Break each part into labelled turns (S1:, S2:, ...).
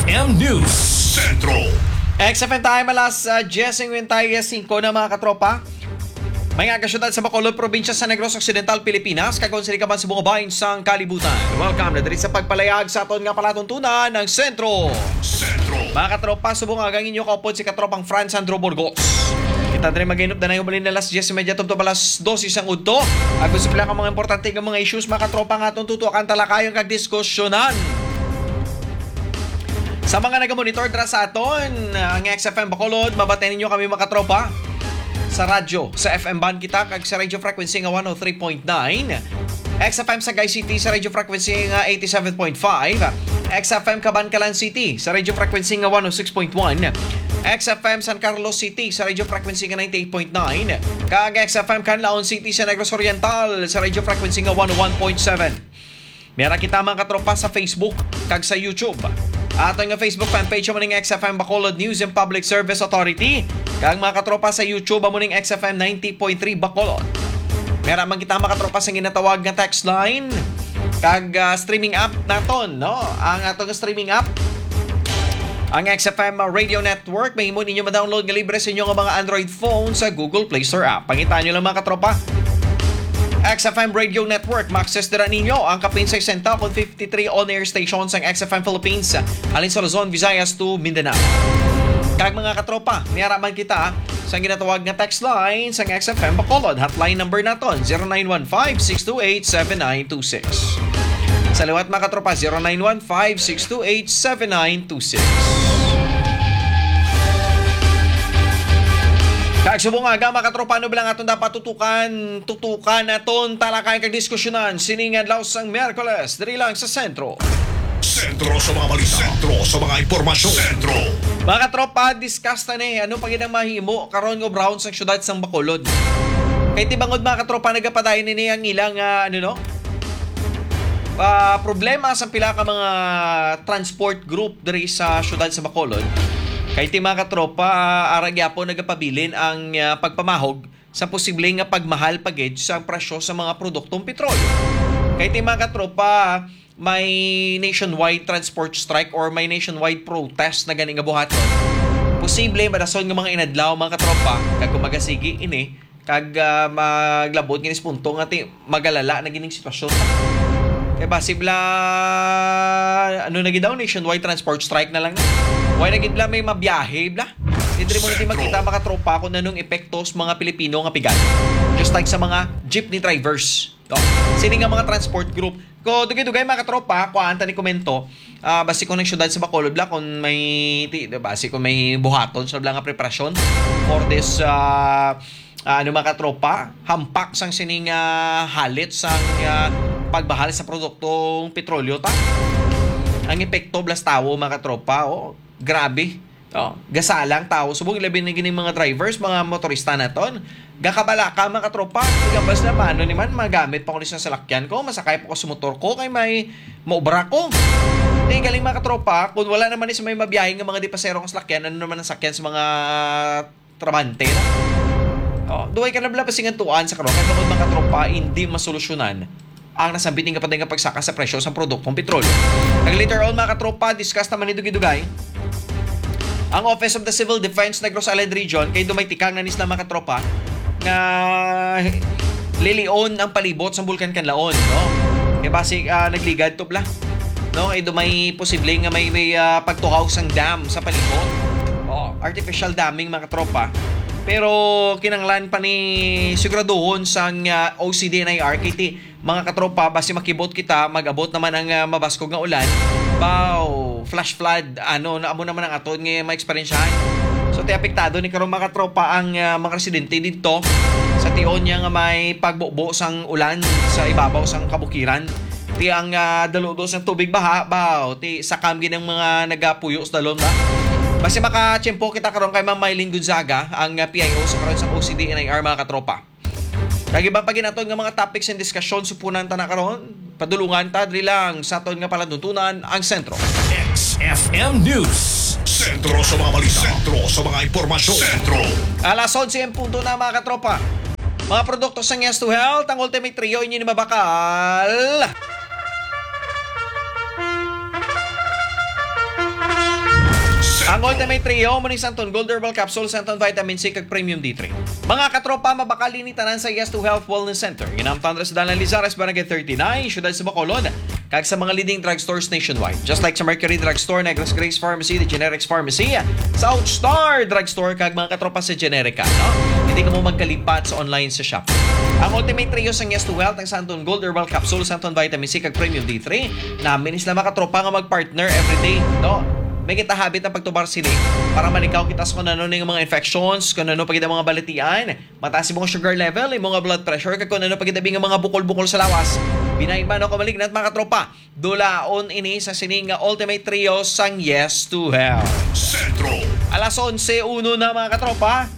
S1: XFM News Centro.
S2: XFM time alas 10:55 na mga katropa. May agasyudad sa Bacolod, probinsya sa Negros Occidental, Pilipinas. Kakonsili ka ba sa mga bahin sang kalibutan? Welcome na diri sa pagpalayag sa aton nga palatuntunan ng Sentro. Mga katropa, subong agang inyo kaupod si katropang Franz Sandro Burgos. Kita diri mag-inup na yung balin na alas 10:30 tumto alas 12 isang udto. Ako sa pila ka mga importante nga mga issues mga katropa nga atong tutukan talakayon kag diskusyonan. Sa mga nag-monitor dra sa aton, ang XFM Bacolod, mabaten ninyo kami mga katropa. Sa radyo, sa FM band kita, kag sa radio frequency nga 103.9. XFM sa Sagay City sa radio frequency nga 87.5. XFM Cabancalan City sa radio frequency nga 106.1. XFM San Carlos City sa radio frequency nga 98.9. Kag XFM Canlaon City sa Negros Oriental sa radio frequency nga 101.7. Meron kita mga katropa sa Facebook kag sa YouTube. Ato nga Facebook fanpage mo ning XFM Bacolod News and Public Service Authority. Kag mga katropa sa YouTube mo ning XFM 90.3 Bacolod. Meron man kita mga katropa sa ginatawag nga text line. Kag streaming app naton, no? Ang ato nga streaming app, ang XFM Radio Network, may himo ninyo ma-download nga libre sa inyong mga Android phone sa Google Play Store app. Pangitaan nyo lang mga katropa. XFM Radio Network, ma-access dira ninyo ang kapinsay senta kung 53 on-air stations ang XFM Philippines halin sa Luzon, Visayas to Mindanao. Kag mga katropa, niyaraman kita sa ginatawag nga text line sa XFM Bacolod. Hotline number naton 0915-628-7926. Sa liwat mga katropa, 0915-628-7926. Kag subong aga mga katropa, ano bilang aton dapat tutukan naton talakayan kag diskusyonan siningan law sang Miyerkules diri lang sa Sentro
S1: Sa mga balita, Sentro sa mga impormasyon, Sentro.
S2: Mga katropa, discuss na ano pagidang mahimo karon nga brown sang syudad sang Bacolod. Kay tibangod mga katropa nagapadayon ni ang ilang problema sa pila ka mga transport group diri sa syudad sa Bacolod. Kay ti mga katropa, aragyapo nagapabilin ang pagpamahog sa posibleng nga pagmahal pagid sa presyo sa mga produktong petrolyo. Kay ti mga katropa, may nationwide transport strike or may nationwide protest na ganing nga buhaton. Posible madason nga mga inadlaw mga katropa kag kumagasigi ini kag maglabot ginis punto nga ti magalala na gining sitwasyon. Kaya basibla, nagidaw, nationwide transport strike na lang. Why nagidla may mabiyahe, bla? Hindi mo natin makita makatropa kung nanong epekto sa mga Pilipino nga pigan. Just like sa mga jeepney drivers. No? Sini nga mga transport group. Ko dugay-dugay mga katropa, kuanta ni komento, basi ko ng syudad sa Bacolod, bla, kung may, basi kung may buhaton, sa bla nga preparasyon for this, mga katropa, hampak sang sining halit sang pagbahal sa produktong petrolyo ta. Ang epekto blas tawo mga katropa, grabe. Gasalang tao. Subong ilabin na gining mga drivers, mga motorista naton. Gakabala ka mga katropa. Gabas na paano ni man magamit pa ko sa salakyan ko, masakay pa ko sa motor ko kay may maubra ko. Galing mga katropa, kung wala naman is may mabiyahing ng mga dipasero ng salakyan, ano naman ang sakyan sa mga trabante na. Duway ka na bala pasingan tuan sa karon kay mga katropa hindi masolusyonan ang nasambiting kapatid nga pagsaka sa presyo sa produktong petrolyo. Kag later on mga katropa, discuss naman ni dugay-dugay ang Office of the Civil Defense Negros Island Region kay dumay-tikang nanis na mga katropa nga lilion ang palibot sa Bulkan Canlaon, no? Kay basi nagligad to bla, no? Kay dumay posible nga may pagtuhaw sang dam sa palibot. Artificial damming mga katropa. Pero kinanglan pa ni siguraduhon sang OCDNIR kiti mga katropa basi makibot kita mag-abot naman ang mabaskog nga ulan. Flash flood naamo naman ang aton nga ma-experiensyahan. So ti apektado ni karon mga katropa ang mga residente didto sa tion niya nga may pagbubo sang ulan sa ibabaw sang kabukiran. Ti ang daludo sang tubig baha ti sakam gid ang mga nagapuyo sa dalom na. Basi makachempo kita karon kay Ma'am Mylene Gonzaga, ang PIO sa karon sa OCDNIR mga katropa. Kag ibang paginaton nga mga topics and discussion supunan ta na karon, padulungan ta diri lang sa aton nga palatuntunan ang Sentro.
S1: XFM News. Sentro sa mga balita, Sentro sa mga impormasyon, Sentro.
S2: Alas 11 punto na mga katropa. Mga produkto sa Yes to Health, ang Ultimate Trio inyo ni mabakal. Ang Ultimate Trio mo ni Santon Gold Herbal Capsule, Santon Vitamin C kag Premium D3. Mga katropa, mabakali ni tanan sa Yes to Health Wellness Center. Ginamtan sa Dalan Lizares, Barangay 39, syudad sa Bacolod, kag sa mga leading drugstores nationwide. Just like sa Mercury Drugstore, Negros Grace Pharmacy, The Generics Pharmacy, South Star Drugstore, kag mga katropa sa Generica, no? Hindi ka mo magkalipat sa online sa shop. Ang Ultimate Trio sa Yes to Health, ang Santon Gold Herbal Capsule, Santon Vitamin C kag Premium D3, namin isla mga katropa nga mag-partner everyday, no? May kita habit na pagtubar sila para manikaw kita sa kung ano ng mga infections, kung ano pagkita mga balitian, mataas yung mga sugar level, yung mga blood pressure, kung ano pagkita ng mga bukol-bukol sa lawas. Binayin o kamalig na mga katropa. Dulaon ini sa sining Ultimate Trio sang Yes to Health.
S1: Sentro.
S2: Alas 11:01 na mga katropa.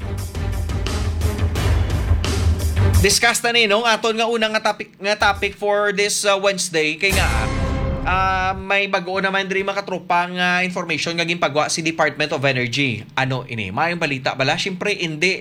S2: Discuss na ninong aton nga unang nga topic for this Wednesday kay nga may bago naman diri mga katropang information nga ginpagawa si Department of Energy. Ano ini? Mayong balita bala? Siyempre hindi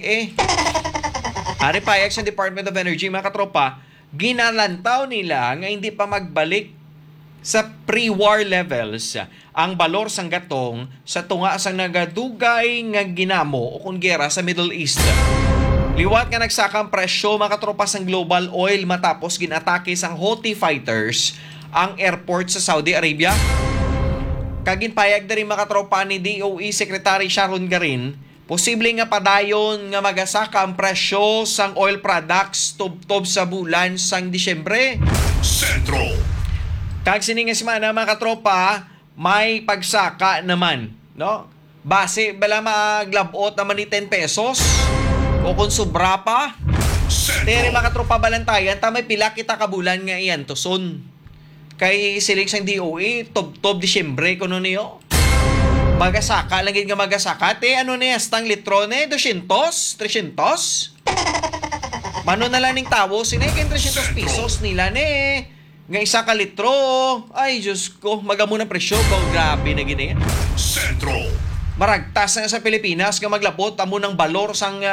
S2: Ari payag sa Department of Energy mga katropa, ginalantaw nila nga hindi pa magbalik sa pre-war levels ang balor sang gatong sa tunga sang nagadugay nga ginamo o kung gera sa Middle East. Liwat nga nagsakang presyo mga katropa sang global oil matapos ginatake sang Houthi fighters ang airport sa Saudi Arabia. Kaginpayag na rin makatropa ni DOE Secretary Sharon Garin, posible nga padayon nga magasaka ang presyo sang oil products tub-tub sa bulan sang Disyembre.
S1: Sentro.
S2: Kag sini nga semana mga katropa, may pagsaka naman, no? Base bala maglabot naman ni 10 pesos o kung sobra pa. Tere mga katropa balantayan, tamay pila kita kabulan nga iyan tuson. Kay siling sang DOE, tob Disyembre kuno niyo. Magasaka, langit nga magasaka. Ano niya, stang litro ne? 200? 300? Mano na lang ning tawo, sinay kay 300 pesos nila ne. Nga isa ka litro. Ay, Diyos ko, magamo ng presyo. Grabe na gini.
S1: Sentro.
S2: Maragtas na sa Pilipinas nga maglapot amo ng balor sang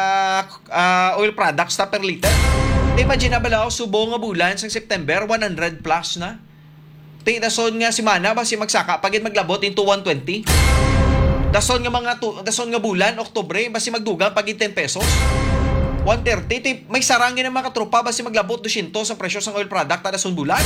S2: oil products ta per liter. Imagine na bala subo nga bulan sang September 100 plus na. Dason nga semana basi magsaka pagit maglabot into 120. Dason nga bulan Oktubre basi magdugang pagit 10 pesos. 130 may sarangin ng mga katropa basi maglabot 200 sa presyo sang oil product ta dason bulan.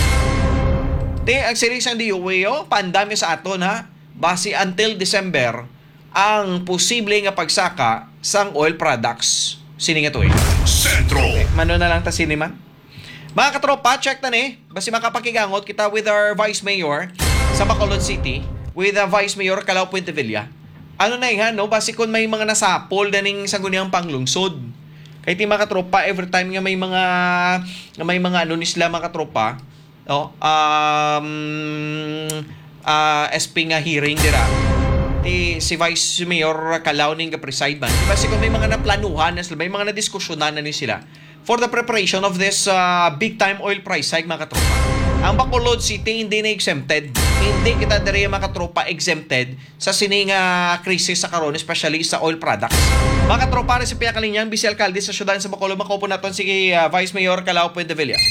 S2: Ang series ang DOE pandami sa aton ha. Basi until December ang posible nga pagsaka sang oil products. Sini nga to
S1: Sentro.
S2: Mano na lang ta sinima. Mga katropa, check na ni. Basi makapakigangot kita with our Vice Mayor sa Bacolod City, with Vice Mayor Calao Puentevilla. Ano na ihan, no? Basi kung may mga nasapol na ning sangguniang panglungsod. Kaya ti mga katropa, every time nga may mga ano nisla mga katropa, no? SP nga hearing dira. Si Vice Mayor Calao ning preside man. Basi kung may mga naplanuhan na sila, may mga nadiskusyonan na ni sila for the preparation of this big time oil price hike mga katropa. Ang Bacolod City hindi na exempted. Hindi kita diri mga katropa exempted sa sining krisis sa karon, especially sa oil products. Mga katropa, sa piya kalinyang Vice Alcalde sa syudad sa Bacolod, makaupo naton si Vice Mayor Calao Puentevilla.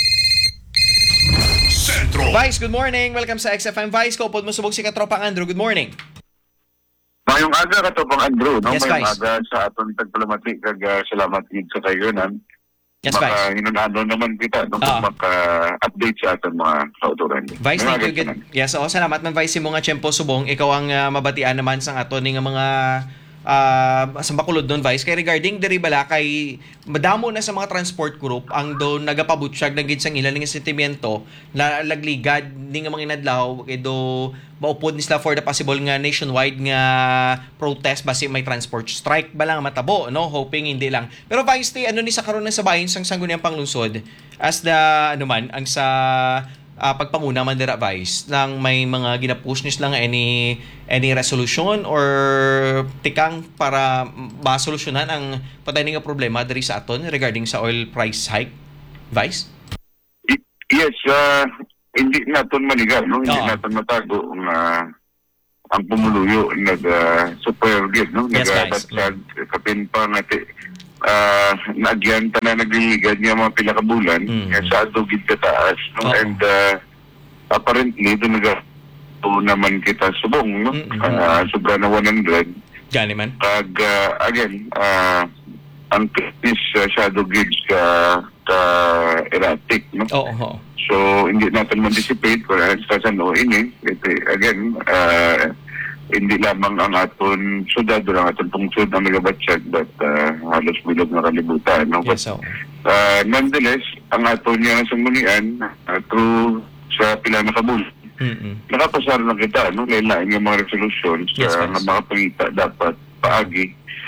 S1: Sentro.
S2: Vice, good morning. Welcome sa XFM Vice. Kaupod mo subog si katropang Andrew. Good morning.
S3: Mayong aga ka to pang Andrew, no?
S2: Yes,
S3: Mayong
S2: guys.
S3: aga sa aton tagpalamati kag salamat gid sa kayunan.
S2: Yes, Vice.
S3: Hinunado naman kita nung maka-update sa aton mga kauturan.
S2: Vice, thank you. Yes, salamat man Vice mo nga tiyempo subong. Ikaw ang mabatian naman sa aton nga mga sa Bacolod doon Vice. Kay regarding diri bala kay madamo na sa mga transport group ang doon nagapabutyag ng gidsang ilan nga sentimiento na lagligad ning mga inadlaw kay do maupod nila for the possible nga nationwide nga protest basi may transport strike ba lang matabo, no? Hoping hindi lang. Pero Vice, ano ni sa karon sa bahin sang sangguniang panglungsod as the ano man ang sa pagpanguna man dira Vice nang may mga ginapush nis lang any resolution or tikang para masolusyonan ang patay nga problema diri sa aton regarding sa oil price hike, Vice?
S3: Yes, hindi naton manigal, no? Hindi naton matago ang pumuluyo super good, no?
S2: Yes, guys.
S3: Kapin pa natin nagyan ta na nagliligad niya mga pila ka bulan sa adugid ka taas, no?
S2: Oo.
S3: And apparently doon naman kita subong, no? Sobra na 100.
S2: Gani man.
S3: Kag, again, ang is shadow gauge ka erratic, no?
S2: Oo.
S3: So, hindi natin ma-dissipate kung sa ano ini. Again, hindi lamang ang aton syudad o ang aton pungsod ang nagabatsyag but halos bilog na kalibutan. No?
S2: Yes, so.
S3: Nonetheless, ang aton niya sa munian through sa pila na kabul. Nakapasar na kita, no? Lain yung mga resolutions na makapangita dapat paagi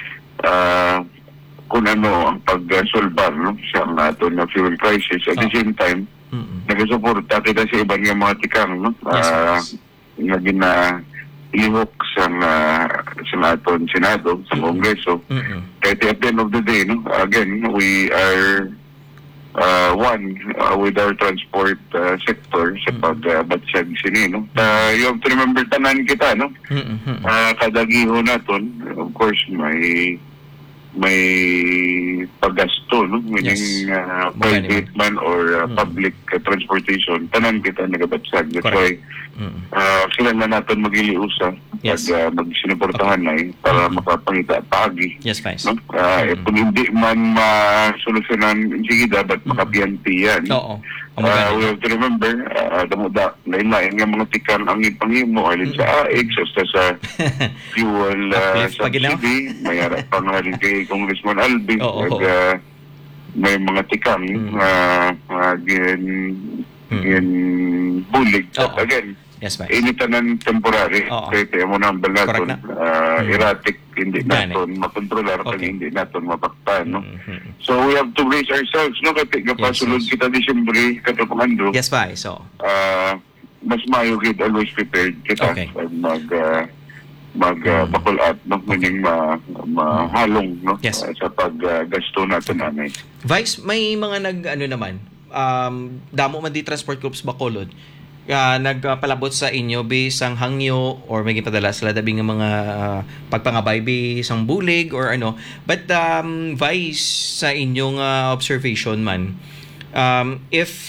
S3: kung ano ang pag-solbar, no? Sa aton na fuel crisis. At the same time, nagasuporta kita sa ibang yung mga tikang, no? Na lihok sa aton Senado, sa Kongreso. Kahit at the end of the day, no? Again, we are one with our transport sector sa pagbatsyag sini, no? You have to remember, tanan kita, no? Kada giho naton, of course, may paggasto, no? Meaning private man or public transportation, tanan kita nagabatsag. That's why sila na natin mag-iliusa pag magsinuportahan na para makapangita paagi.
S2: Yes, Vice.
S3: No? Kung hindi man masolusyonan, sige dapat makapiyanti yan.
S2: Oo.
S3: We have to remember, lain-lain nga mga tikan ang ipanghimo, alin sa AX, sa fuel subsidy, may harap pang halin kay Congressman Alvin, may mga tikan bulig. Again, initanan temporary. Kaya mo nambal natin, erratic, hindi natin makontrolar, pag hindi natin mapaktan. No? So we have to brace ourselves, no? Kaya kapasulod kita Disyembre, katapangando.
S2: Yes, Vice. So,
S3: mas mayo gid always prepared kita bakul at no? Meaning mahalong, no? Sa paggasto natin nanay.
S2: Vice, may mga naman, damo man di transport groups Bacolod, nagpalabot sa inyo bisang hangyo or may gipadala sila dabi nga mga pagpangabay bisang bulig or ano. But Vice, sa inyong observation man, if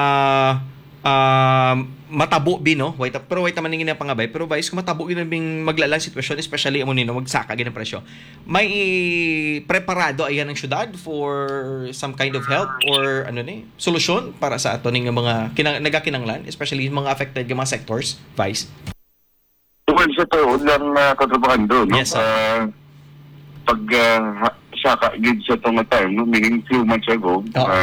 S2: matabo no, pero wait naman nga pangabay, pero Vice, kung matabo ginabing maglalang sitwasyon, especially amo nino magsaka ginang presyo, may preparado ayan ang syudad for some kind of help or solusyon para sa ato ning mga nagakinanglan, especially mga affected nga mga sectors, Vice?
S3: Well, sa taon lang katrabahan doon, no?
S2: Yes,
S3: pag saka gid sa itong time, no? Meaning few months ago,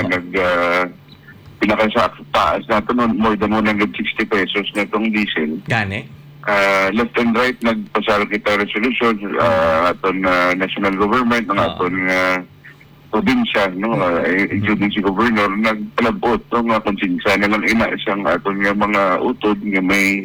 S3: pinakasa taas nato noon more than 160 pesos na itong diesel.
S2: Gani?
S3: Left and right, nagpasara kita resolution aton national government, ng aton probinsya, no? Including si Governor, nagpalabot ng konsensya na lang ina isang aton nga mga utod nga may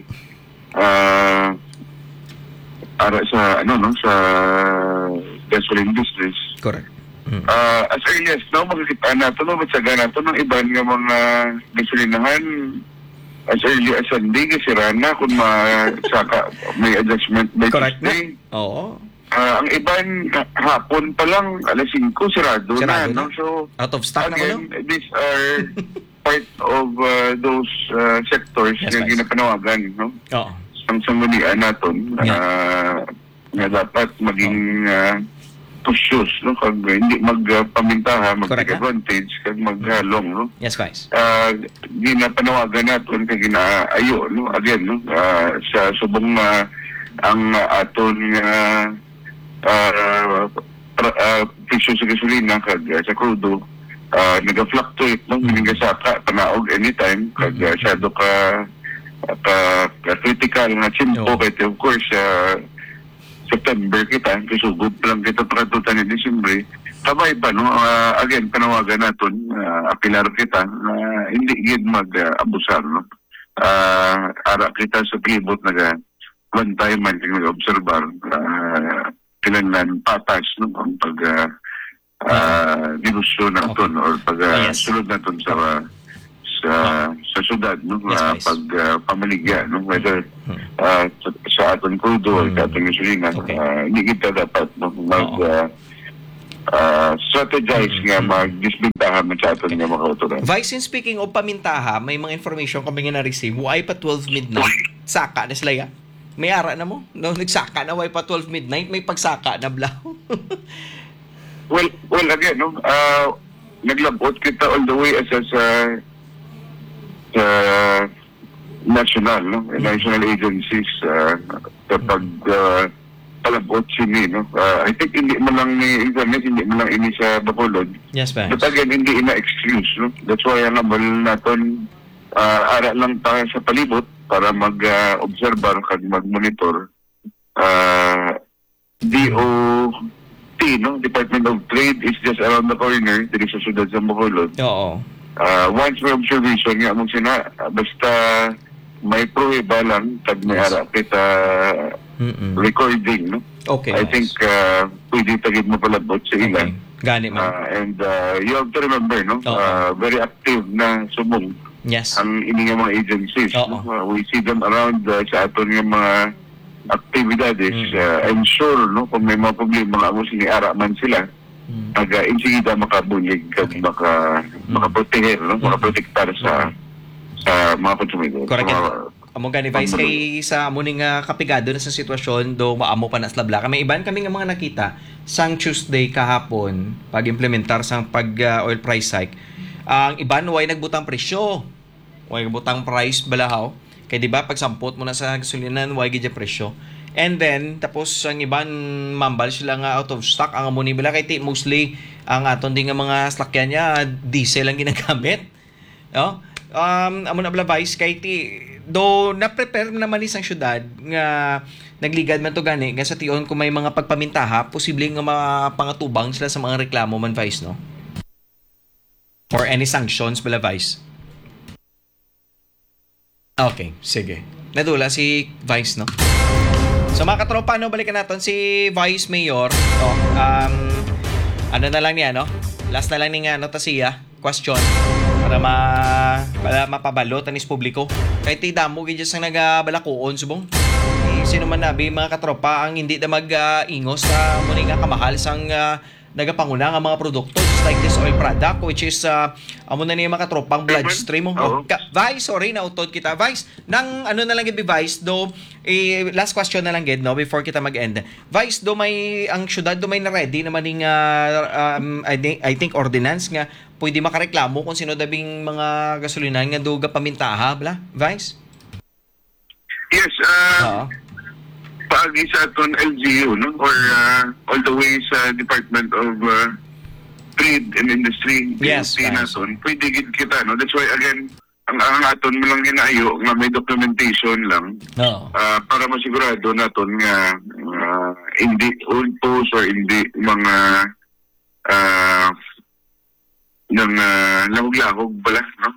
S3: ara sa sa gasoline business.
S2: Correct.
S3: As early as now, makikita natin, matsaga natin ng iban nga mga gasolinahan as early as Sunday, kasi rana kung may adjustment by Tuesday.
S2: Oo.
S3: Ang iban, hapon pa lang, alas 5, sirado na. No? So,
S2: out of stock
S3: again,
S2: na
S3: these are part of those sectors na ginapanawagan. No?
S2: Oo.
S3: Ang sanggunian natin, na dapat maging pusyos, no? Kag hindi magpamintaha, mag-take advantage, kag maghalong, no?
S2: Yes, Vice.
S3: Ginapanawagan natin kag ginaayo, no? Again, no? Sa subong ang aton presyo sa gasolina kag sa crudo naga-fluctuate, no? Ginasaka panaog anytime, kag syado ka critical na chimpo, kaya of course September kita, kisugod lang kita para tutan ni Disyembre, sabay pa, no? Again, panawagan natin, apilar kita, hindi gid mag-abusar, no? Ara kita sa pilibot one time man kung nag-observar, kailangan patas, no? Ang pag-dinusyon natin or pag-sulod natin sa syudad, no? Pagpamaligya, no? Whether sa aton crudo o sa aton gasolina, hindi kita dapat strategize nga mag-disbintahan mo sa aton nga mga otoridad.
S2: Vice, in speaking of pamintaha, may mga information kami nga na-receive. Why pa 12 midnight? Saka na sila ya? May ara na mo? No, nagsaka na, why pa 12 midnight? May pagsaka na blah.
S3: Well, again, no, naglabot kita all the way as national, no, national agencies kapag palabot sini, no. I think hindi mo lang ni internet, hindi mo lang ini sa Bacolod.
S2: Yes, Vice.
S3: But again, hindi ina-excuse, no. That's why ang nabal naton ara lang tayo sa palibot para mag-obserbar kag mag-monitor. DOT, no, Department of Trade is just around the corner dito sa siyudad sa Bacolod.
S2: Oo.
S3: Once may observation nga mong sina, basta may prohiba lang pag may ara kita recording, no?
S2: Okay,
S3: I
S2: nice.
S3: think pwede tagid mo palabot sa ila.
S2: Okay. Gani man.
S3: And you have to remember, no? Very active na subong
S2: Yes.
S3: ang ining mga agencies.
S2: Oo.
S3: No? We see them around sa aton nga mga actividades. I'm sure, no, kung may mga problema nga mo siniara man sila, insigida makabunyig kag makaproteher, no? Makaprotektar sa mga konsumidor.
S2: Correct.
S3: Sa
S2: Amo gani Vice kay sa amo ning kapigado na sa sitwasyon do maamo pa na sa labla. Kami iban kami nga mga nakita sang Tuesday kahapon pag-implementar sang pag oil price hike. Ang iban way nagbutang presyo. Way nagbutang price balahaw. Kay di ba pag sampot mo na sa gasolinan way gid presyo. And then tapos ang iban mambal sila nga out of stock ang amo ni bala kay mostly ang aton ding nga mga sakyan niya diesel ang ginagamit. No? Amo na bala Vice kay do na-prepare naman isang syudad nga nagligad man to gani nga sa tion kung may mga pagpamintaha posibleng nga mapangatubang sila sa mga reklamo man Vice, no? Or any sanctions bala Vice. Okay, sige. Nadula si Vice, no? So mga katropa, no, balikan natin si Vice Mayor. No? Ano na lang niya, no? Last na lang ni nga notasiya, question para mapabalot anis publiko. Kahit damo gid sa nagabalakuon subong. Sino man nabi mga katropa ang hindi na mag-ingos sa muna nga kamahal sang nagapanguna nga mga produkto just like this oil product which is amo na niya mga katropang bloodstream mo. Vice, sorry, nautod kita. Vice, nang ano na lang gid Vice do last question na lang gid no before kita mag-end. Vice, do may ang syudad do may na ready naman ning I think ordinance nga pwede makareklamo kung sino dabing mga gasolinan nga do gapamintaha bla Vice?
S3: Yes, paagi sa aton LGU, no, or all the way sa Department of Trade and Industry.
S2: Yes,
S3: naton pwede gid kita, no. That's why again ang aton mo lang ginaayo nga may documentation lang. Para masigurado naton nga hindi ulpos or hindi mga lahog-lahog bala, no.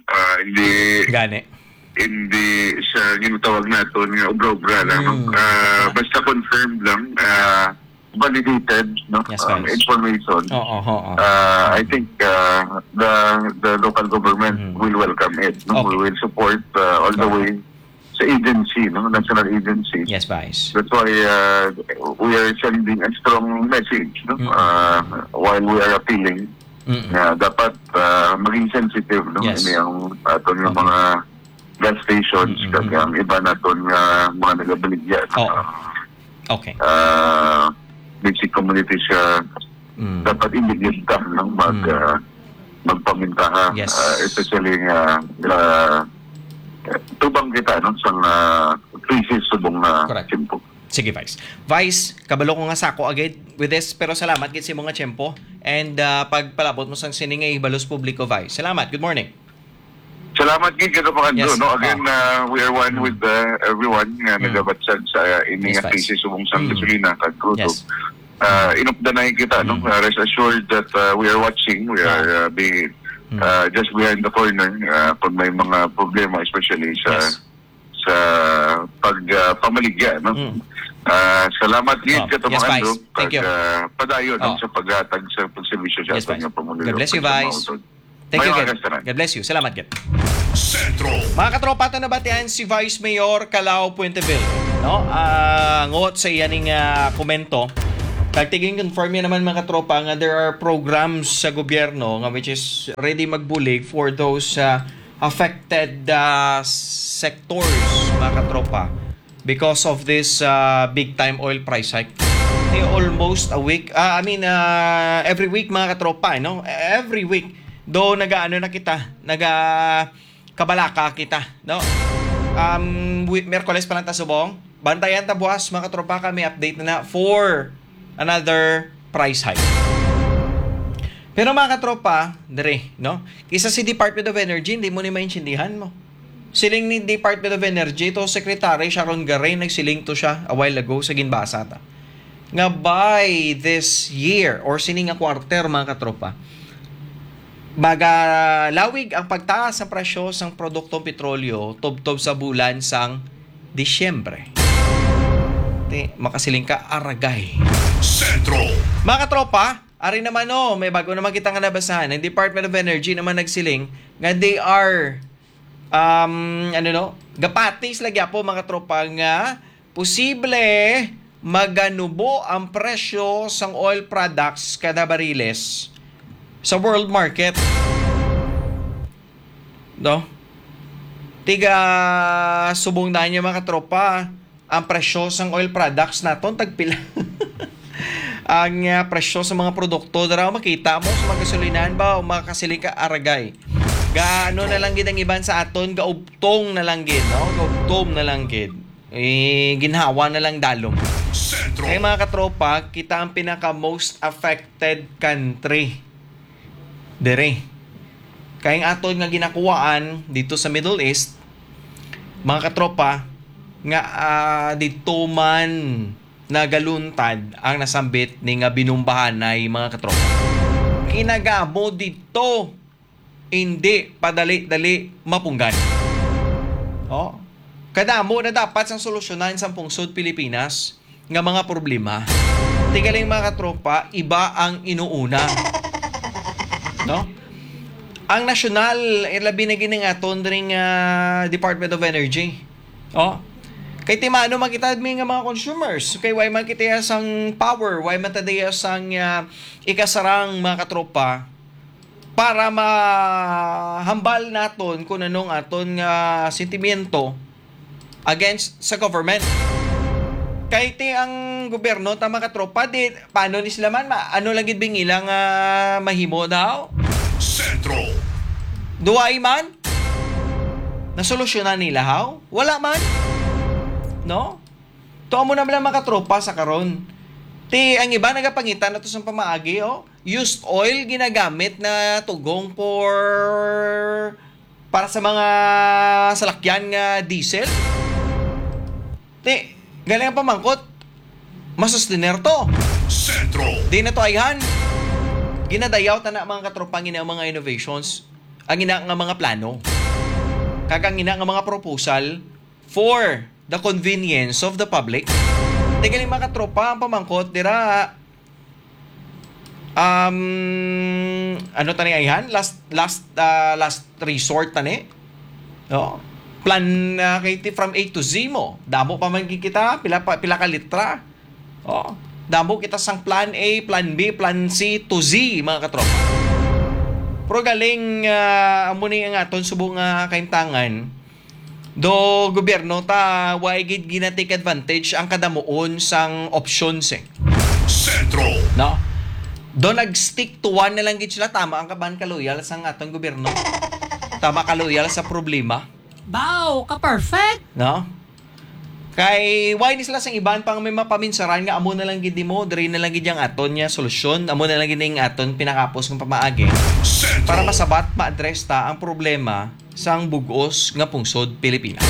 S3: Hindi siya ginatawag natin nga obra-obra lang. Basta confirmed lang, validated, no?
S2: Yes,
S3: information. I think the local government will welcome it. No?
S2: Okay.
S3: We will support all the way sa agency, no? National agency.
S2: Yes, Vice.
S3: That's why we are sending a strong message, no? While we are appealing na dapat maging sensitive, no?
S2: Yes.
S3: Ini ang aton ng mga gas stations kag ang iba naton nga mga nagabaligya.
S2: Okay.
S3: Basic community siya dapat imbigyan ng magpamintaha.
S2: Yes.
S3: Especially nga tubang kita no sa crisis subong na tempo.
S2: Sige, Vice. Vice, kabalo ko nga sako agad with this, pero salamat gid sa mga tiyempo and pagpalabot mo sang siningay balos publiko, Vice. Salamat. Good morning.
S3: Salamat gid kato pa kanto,
S2: Yes.
S3: no. Again, we are one with everyone nga nagabatsad sa ini nga
S2: Yes,
S3: crisis subong sang gasolina kag crudo.
S2: Yes.
S3: Inupdanay kita, no. Rest assured that we are watching. We are being just behind the corner kung may mga problema, especially sa pamaligya, no. Salamat gid kato
S2: Yes,
S3: pa
S2: Vice.
S3: kanto.
S2: Thank you.
S3: Padayon sa paghatag sa pagserbisyo sa
S2: Yes,
S3: aton
S2: Vice.
S3: nga pamumuno.
S2: God bless you, Vice. Thank you, Ged. God bless you. Salamat, Ged.
S1: Sentro.
S2: Mga katropa, nabatian si Vice Mayor Calao Puenteville. No? Ngot sa iyaning komento Tiging confirm yan naman mga katropa nga there are programs sa gobyerno nga which is ready magbulig for those affected sectors mga katropa because of this big time oil price hike. Almost a week, every week mga katropa, no? Every week do nagaano na kita, kabalaka kita, no? Miyerkules pa lang ta subong. Bantayan ta buwas mga katropa, kami update na for another price hike. Pero mga katropa, dire, no? Isa si Department of Energy, hindi mo ni maintindihan mo. Siling ni Department of Energy, to Secretary Sharon Garay, nagsiling to siya a while ago sa ginbasa ta. Nga by this year, or sining nga quarter mga katropa, baga lawig ang pagtaas sa presyo sang produktong petrolyo tubtob sa bulan sang Disyembre. Makasiling ka, aragay.
S1: Sentro.
S2: Mga katropa, ari naman may bago naman kita nga nabasahan. Ang Department of Energy naman nagsiling nga they are gapatis lagi po mga tropa nga posible maganubo ang presyo sang oil products kada bariles sa world market. No? Tiga subong na niya mga tropa ang presyo sang oil products naton tagpila. Ang presyo sa mga produkto dara makita mo sa mga gasolinahan ba o makasiling ka aragay. Gaano na lang gid ang iban sa aton, gaubtong na lang gid, no? Gaubtong na lang gid. Ginhawa na lang dalom.
S1: Sentro.
S2: Kaya mga katropa, kita ang pinaka most affected country. Dere. Kaya ang aton nga ginakuwaan dito sa Middle East, mga katropa, nga dito man nagaluntad ang nasambit ni nga binumbahanay mga katropa. Kinagamo dito hindi padali-dali mapunggan. Kadamo na dapat sang solusyonan sa pungsod Pilipinas nga mga problema. Tigaling mga katropa, iba ang inuuna. No? Ang nasyonal, labi na gining aton ring Department of Energy. Kay timano makita mi nga mga consumers. Kay why man kita sang power, why man tadaya sang ikasarang mga katropa para mahambal naton kung anong aton nga sentimiento against sa government. Kay ti ang gobyerno ta mga katropa di paano ni sila man ano lang gid bing ilang mahimo daw?
S1: Sentro.
S2: Duay man nasolusyonan nila how? Wala man. No? Tuwa mo na mga katropa sa karon. Ang iba nagapangitan na to sa pamaagi, used oil ginagamit na tugong para sa mga salakyan nga diesel. Galing ang pamangkot. Masustener to.
S1: Sentro.
S2: Di na to ayhan. Ginadayaw ta na mga katropa ang mga innovations, ang nga mga plano. Kagang nga mga proposal for the convenience of the public. Galing mga katropa, ang pamangkot, dira, ano tani ayhan? Last resort tani. Plan kay from A to Z mo. Damo pa man kita, pila ka litra. Damo kita sang plan A, plan B, plan C to Z, mga katropa. Pero galing, amo ni ang aton subong kaimtangan, do gobyerno ta why gid gina-take advantage ang kadamuon sang options
S1: Sentro.
S2: No? Do nag-stick to one na lang gid sila, tama ang kaban kaloyal sang atong gobyerno. Tama kaloyal sa problema.
S4: Wow, ka-perfect!
S2: No? Kay why ni sila sang iban pang may mapaminsaran nga amo na lang gid mo, diri na lang gid yang aton nya solusyon, amo na lang gid ning aton pinakapos ng pamaagi.
S1: Sentro.
S2: Para masabat ma-address ta ang problema sang bugos nga pungsod Pilipinas.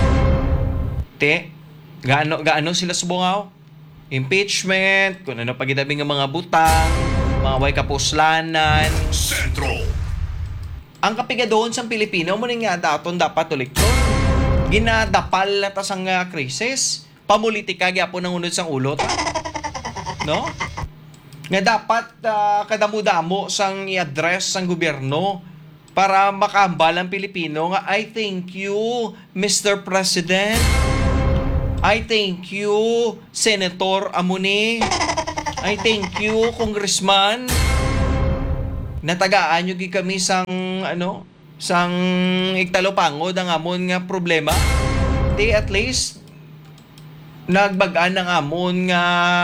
S2: Gaano sila subungaw? Impeachment, kung ano pagidabing nga mga butang, mga way kapuslanan.
S1: Sentro.
S2: Ang kapigadon sang Pilipino mo nga daton dapat ulikton. Ginadapal na ta sang krisis, pamulitika gyapon nang unod sang ulot. No? Nga dapat kadamo-damo sang i-address sang gobyerno para makahambal ang Pilipino nga I thank you Mr. President. I thank you Senator Amuni. Ay, thank you, Congressman. Natagaan nyo kami sang igtalopangod ang amon nga problema. Di at least nagbagaan ng amon nga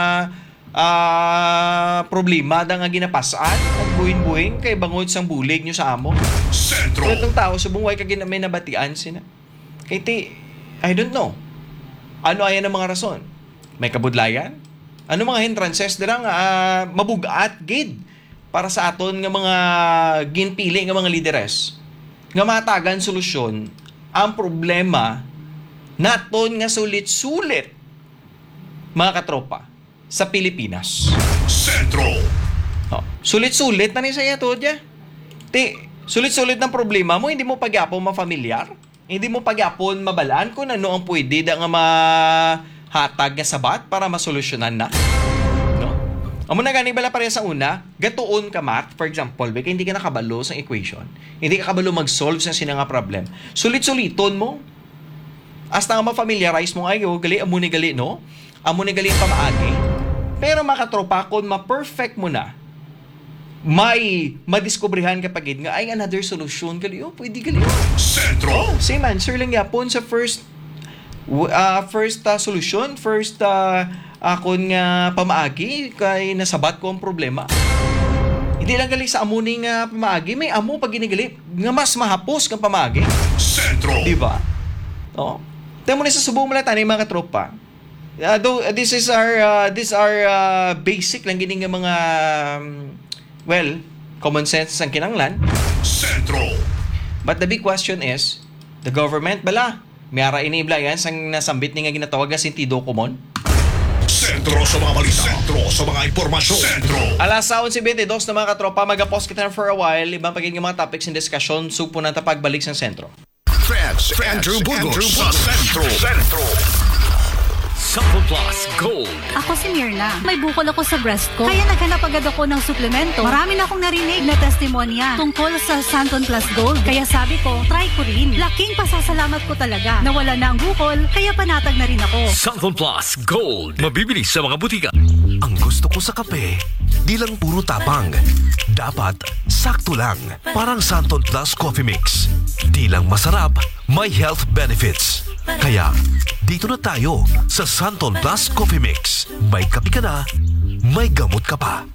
S2: problema da nga ginapasaan at buhin-buhin kay bangod sang bulig nyo sa amo.
S1: Sentro.
S2: Pero itong tao sa bungway kagina may nabatian sina. Kay I don't know. Ano ayan ang mga rason? May kabudlayan? Ano mga hindrances dirang mabugat gid para sa aton nga mga ginpili nga mga lideres nga matagan solusyon ang problema naton nga sulit-sulit mga katropa sa Pilipinas.
S1: Sentro.
S2: Sulit-sulit na ni saya to dya. Sulit-sulit ng problema mo, hindi mo pagyapon mafamilyar, hindi mo pagyapon mabalaan kung ano ang pwede da nga mahatag nga sabat para masolusyonan na. No? Amo na gani bala pareha sa una, gatuon ka math, for example, kaya hindi ka nakabalo sa equation, hindi ka kabalo mag-solve sa sinanga problem. Sulit-suliton mo. Hasta nga ma-familiarize mo ayo, gali amo ni gali no? Amo ni gali pamaagi. Pero makatropa kon ma-perfect mo na, may madiskubrihan ka pagid nga ay another solution gali pwede gali.
S1: Sentro.
S2: Same answer lang yapon sa first solution, akon nga pamaagi kay nasabat ko ang problema. Hindi lang gali sa amo ning pamaagi, may amo pag ginigali nga mas mahapos kang pamaagi.
S1: Sentro.
S2: Di ba? Oh. Temo na sa subong mala tani mga katropa. Though this are basic lang gini nga mga common sense ang kinanglan.
S1: Sentro.
S2: But the big question is, the government bala, mayara inibla yan sang nasambit ni nga ginatawag nga sentido komon.
S1: Sentro sa mga balita. Sentro sa mga impormasyon. Sentro.
S2: Alas 11:22 na mga katropa, mag-pause kita for a while. Ibang pagiging mga topics in discussion, supo na pagbalik sa sentro.
S1: Friends, Andrew Burgos sa Sentro.
S5: Sample Plus Gold.
S4: Ako si Mirna. May bukol ako sa breast ko. Kaya naghanap agad ako ng suplemento. Marami na akong narinig na testimonya tungkol sa Santon Plus Gold. Kaya sabi ko, try ko rin. Laking pasasalamat ko talaga. Nawala na ang bukol, kaya panatag na rin ako.
S5: Sample Plus Gold. Mabibili sa mga butika.
S6: Ang gusto ko sa kape, di lang puro tapang. Dapat sakto lang. Parang Santon Plus Coffee Mix. Di lang masarap, may health benefits. Kaya, dito na tayo sa Santon Plus Coffee Mix. May kape ka na, may gamot ka pa.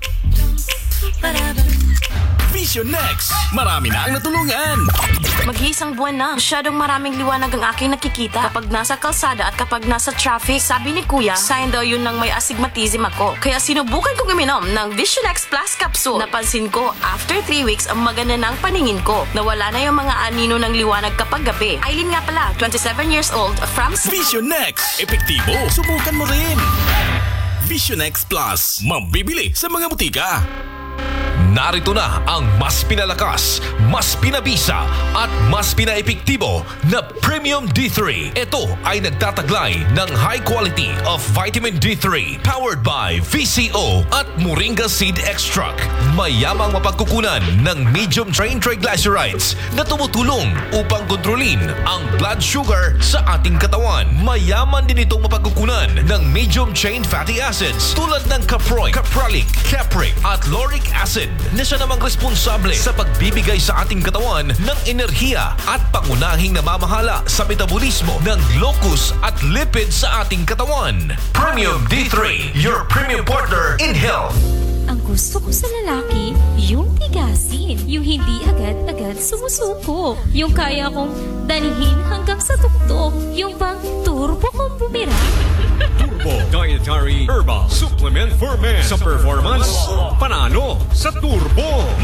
S5: Vision Next. Marami na ang natulungan.
S7: Mag-iisang buwan na. Masyadong maraming liwanag ang aking nakikita. Kapag nasa kalsada at kapag nasa traffic, sabi ni Kuya, sign daw yun ng may astigmatism ako. Kaya sinubukan kong uminom ng Vision X Plus Capsule. Napansin ko, after 3 weeks, ang maganda ng paningin ko. Nawala na yung mga anino ng liwanag kapag gabi. Aileen nga pala, 27 years old, from...
S5: Vision Next. Epektibo. Subukan mo rin. Vision X Plus. Mabibili sa mga butika.
S6: Narito na ang mas pinalakas, mas pinabisa at mas pinaepektibo na Premium D3. Ito ay nagtataglay ng high quality of vitamin D3 powered by VCO at Moringa Seed Extract. Mayamang mapagkukunan ng medium chain triglycerides na tumutulong upang kontrolin ang blood sugar sa ating katawan. Mayaman din itong mapagkukunan ng medium chain fatty acids tulad ng caproic, capralic, capric at lauric acid na siya namang responsable sa pagbibigay sa ating katawan ng enerhiya at pangunahing namamahala sa metabolismo ng glucose at lipid sa ating katawan. Premium D3, your premium partner in health.
S8: Ang gusto ko sa lalaki, yung tigasin. Yung hindi agad-agad sumusuko. Yung kaya kong dalhin hanggang sa tuktok. Yung bang turbo kong bumira.
S5: Turbo Dietary Herbal Supplement for Men. Sa performance, panalo sa turbo.